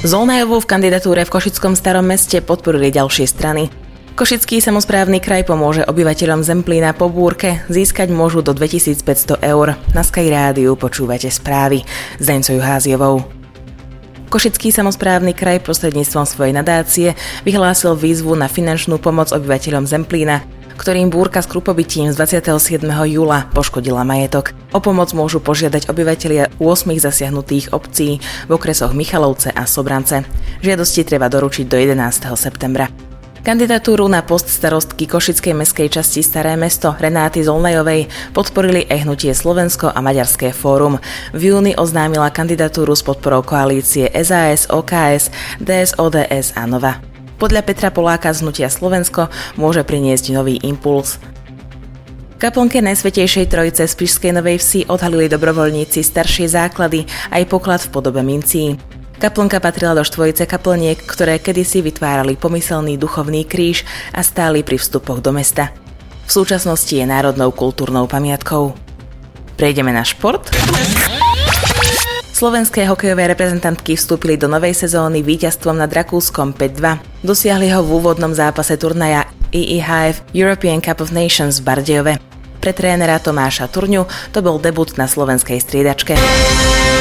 Zolnajovú v kandidatúre v Košickom Starom Meste podporili ďalšie strany. Košický samosprávny kraj pomôže obyvateľom Zemplína po búrke, získať môžu do 2500 eur. Na Sky rádiu počúvate správy s Deňcou Juháziovou. Košický samosprávny kraj prostredníctvom svojej nadácie vyhlásil výzvu na finančnú pomoc obyvateľom Zemplína, ktorým búrka s krupobytím z 27. júla poškodila majetok. O pomoc môžu požiadať obyvatelia 8 zasiahnutých obcí v okresoch Michalovce a Sobrance. Žiadosti treba doručiť do 11. septembra. Kandidatúru na post starostky Košickej mestskej časti Staré Mesto Renáty Zolnajovej podporili aj hnutie Slovensko a Maďarské fórum. V júni oznámila kandidatúru s podporou koalície SAS, OKS, DS, ODS a Nova. Podľa Petra Poláka z hnutia Slovensko môže priniesť nový impuls. V kaplnke Najsvätejšej Trojice z Spišskej Novej Vsi odhalili dobrovoľníci staršie základy aj poklad v podobe mincí. Kaplnka patrila do štvojice kaplniek, ktoré kedysi vytvárali pomyselný duchovný kríž a stáli pri vstupoch do mesta. V súčasnosti je národnou kultúrnou pamiatkou. Prejdeme na šport. Slovenské hokejové reprezentantky vstúpili do novej sezóny víťazstvom nad Rakúskom 5-2. Dosiahli ho v úvodnom zápase turnaja IIHF European Cup of Nations v Bardejove. Pre trénera Tomáša Turňu to bol debut na slovenskej striedačke.